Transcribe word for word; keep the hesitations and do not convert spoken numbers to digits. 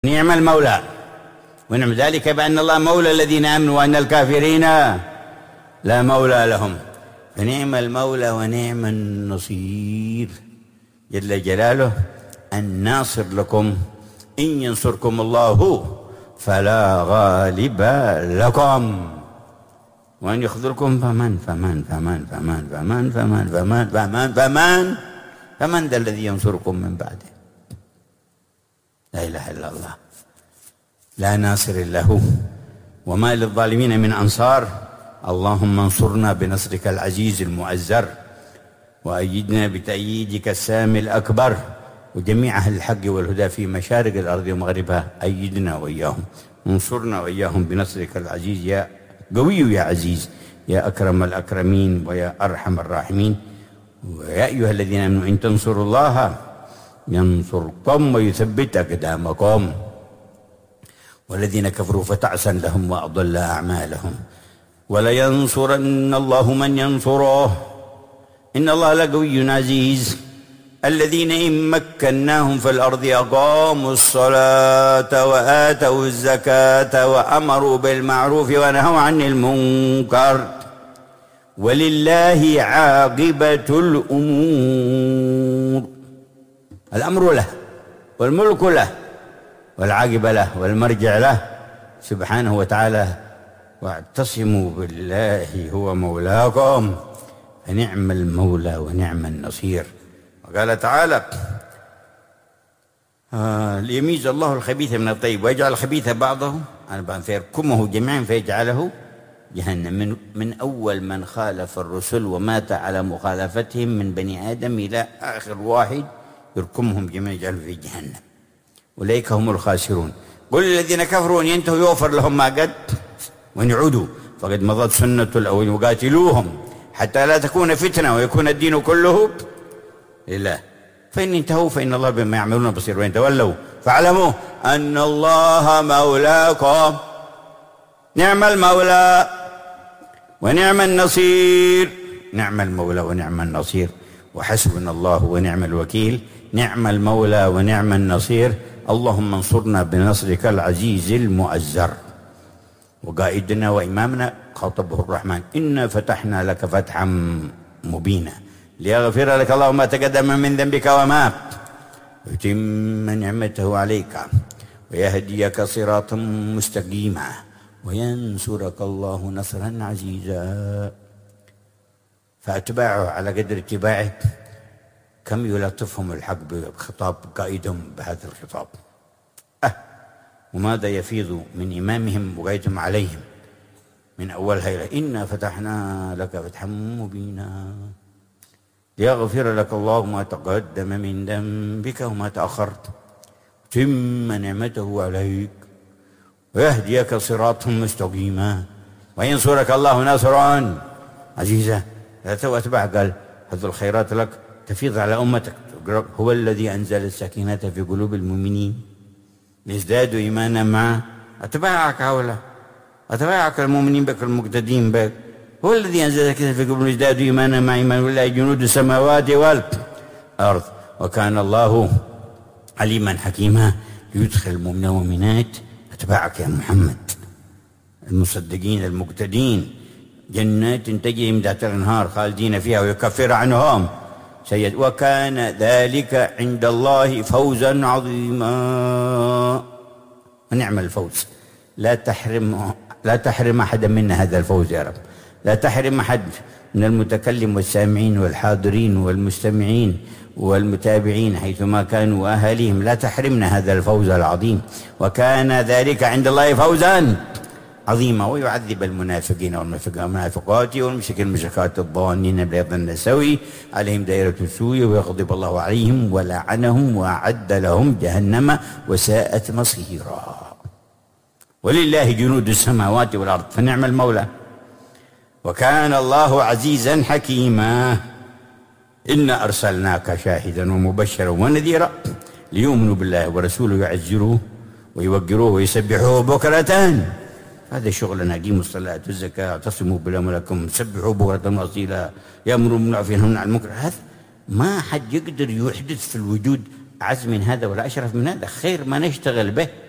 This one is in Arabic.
نعم المولى ونعم، ذلك بأن الله مولى الذين آمنوا وأن الكافرين لا مولى لهم. فنعم المولى ونعم النصير جل جلاله الناصر لكم، إن ينصركم الله فلا غالب لكم وأن يخذلكم فمن فمن فمن فمن فمن فمن فمن فمن فمن فمن ذا الذي ينصركم من بعده. لا إله إلا الله، لا ناصر له وما للظالمين من أنصار. اللهم انصرنا بنصرك العزيز المؤزر، وأيدنا بتأييدك السامي الأكبر، وجميع أهل الحق والهدى في مشارق الأرض ومغربها أيدنا وإياهم، انصرنا وإياهم بنصرك العزيز يا قوي يا عزيز يا أكرم الأكرمين ويا أرحم الراحمين. ويا أيها الذين آمنوا إن تنصروا الله ينصركم ويثبت أقدامكم، والذين كفروا فتعسا لهم وأضل أعمالهم. ولينصرن الله من ينصره إن الله لقوي عزيز. الذين إن مكناهم في الأرض أقاموا الصلاة وآتوا الزكاة وأمروا بالمعروف ونهوا عن المنكر ولله عاقبة الأمور. الأمر له والملك له والعاقبة له والمرجع له سبحانه وتعالى. واعتصموا بالله هو مولاكم فنعم المولى ونعم النصير. وقال تعالى آه ليميز الله الخبيث من الطيب ويجعل الخبيث بعضه على بعض فيركمه جميعا فيجعله جهنم. من, من أول من خالف الرسل ومات على مخالفتهم من بني آدم إلى آخر واحد يركمهم جميعا يجعله في جهنم. أولئك هم الخاسرون. قل الذين كفروا أن ينتهوا يغفر لهم ما قد وإن يعودوا فقد مضت سنة الأولين وقاتلوهم حتى لا تكون فتنة ويكون الدين كله لله فإن انتهوا فإن الله بما يعملون بصير وإن تولوا فاعلموا أن الله مولاكم نعم المولى ونعم النصير. نعم المولى ونعم النصير وحسبنا الله ونعم الوكيل. نعم المولى ونعم النصير. اللهم انصرنا بنصرك العزيز المؤزر. وقائدنا وإمامنا خاطبه الرحمن إنا فتحنا لك فتحا مبينا ليغفر لك الله ما تقدم من ذنبك وما يتم نعمته عليك ويهديك صراطا مستقيما وينصرك الله نصرا عزيزا. فأتباعه على قدر اتباعه كم يلطفهم الحق بخطاب قائدهم بهذا الخطاب أه وماذا يفيض من إمامهم وقائدهم عليهم من أولها إلى إنا فتحنا لك فتحا مبينا ليغفر لك الله ما تقدم من ذنبك وما تأخرت تم نعمته عليك ويهديك صراطا مستقيما وينصرك الله نصرا عزيزا. لا تو أتبع قال هذه الخيرات لك تفيض على أمتك. هو الذي أنزل السكينة في قلوب المؤمنين ليزدادوا إيمانا معه. أتباعك هؤلاء أتباعك المؤمنين بك المقتدين بك. هو الذي أنزل السكينة في قلوب ليزدادوا إيمانا مع إيمان ولله جنود السماوات والأرض وكان الله عليما حكيما. ليدخل المؤمنين والمؤمنات أتباعك يا محمد المصدقين المقتدين جنات تجري من تحتها الأنهار خالدين فيها ويكفر عنهم سيد وكان ذلك عند الله فوزا عظيما. ونعم الفوز. لا تحرم لا تحرم أحدا منا هذا الفوز يا رب. لا تحرم أحد من المتكلم والسامعين والحاضرين والمستمعين والمتابعين حيثما كانوا وأهاليهم. لا تحرمنا هذا الفوز العظيم. وكان ذلك عند الله فوزا عظيما. ويعذب المنافقين والمنافقات والمشركين المشركات الظانين بظن السوء عليهم دائرة السوء ويغضب الله عليهم ولعنهم وأعد لهم جهنم وساءت مصيرا. ولله جنود السماوات والأرض فنعم المولى وكان الله عزيزا حكيما. إنا أرسلناك شاهدا ومبشرا ونذيرا ليؤمنوا بالله ورسوله يعزروه ويوقروه ويسبحوه بكرة. هذا شغلنا. أقيموا الصلاة والزكاة اعتصموا بالله ولكم سبحوا بكرة وأصيلا يأمروا بالمعروف وينهون عن المنكر. هذا ما حد يقدر يحدث في الوجود أعز من هذا ولا أشرف من هذا. خير ما نشتغل به